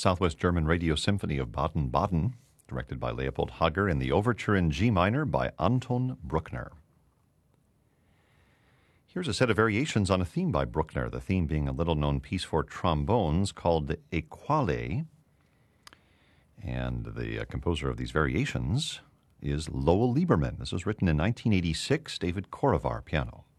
Southwest German Radio Symphony of Baden-Baden, directed by Leopold Hager, in the overture in G minor by Anton Bruckner. Here's a set of variations on a theme by Bruckner, the theme being a little-known piece for trombones called Equale. And the composer of these variations is Lowell Lieberman. This was written in 1986, David Korovar, piano.